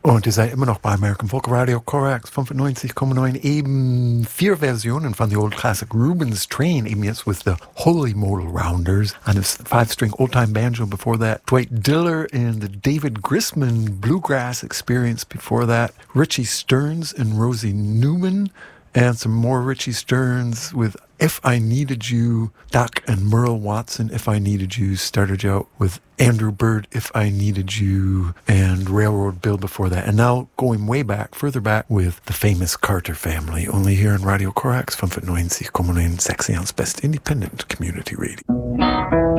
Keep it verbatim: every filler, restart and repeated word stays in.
Und ihr seid immer noch bei American Folk Radio Corax fünfundneunzig Komma neun. Eben vier Versionen von the Old Classic Rubens Train, eben jetzt with the Holy Modal Rounders and a five-string old-time banjo before that. Dwight Diller and the David Grisman Bluegrass Experience before that. Richie Stearns and Rosie Newman. And some more Richie Stearns with If I Needed You. Doc and Merle Watson, If I Needed You. Started out with Andrew Bird, If I Needed You. And Railroad Bill before that. And now going way back, further back with the famous Carter family. Only here in Radio Corax fünfundneunzig Komma neun, Sächsisches Best Independent Community Radio.